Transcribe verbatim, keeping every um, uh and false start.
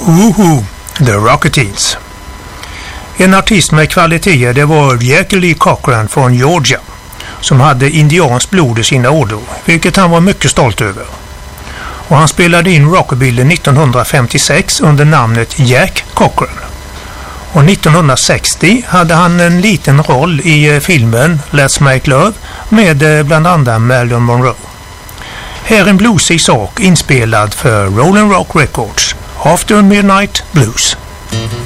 Woohoo, The Rocketeens. En artist med kvaliteter, det var Jackie Lee Cochran från Georgia, som hade indianskt blod i sina ådror, vilket han var mycket stolt över. Och han spelade in rockabilly nittonhundrafemtiosex under namnet Jack Cochran. Och nittonhundrasextio hade han en liten roll i filmen Let's Make Love med bland andra Marilyn Monroe. Här en bluesig sak inspelad för Rolling Rock Records, After Midnight Blues.